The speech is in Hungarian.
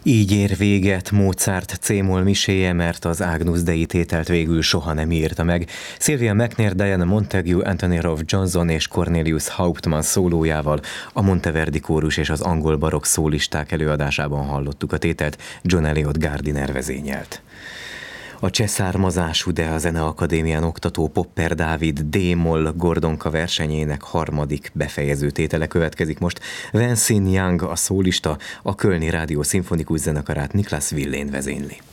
Így ér véget Mozart C-moll miséje, mert az Agnus Dei tételt végül soha nem írta meg. Sylvia McNair, Diana Montague, Anthony Rolfe Johnson és Cornelius Hauptmann szólójával, a Monteverdi kórus és az angol barokk szólisták előadásában hallottuk a tételt, John Eliot Gardiner vezényelt. A cseh származású, de a Zeneakadémián oktató Popper Dávid D-moll Gordonka versenyének harmadik befejező tétele következik most. Wenxin Yang, a szólista, a Kölni Rádió Szimfonikus Zenekarát Niklas Willén vezényli.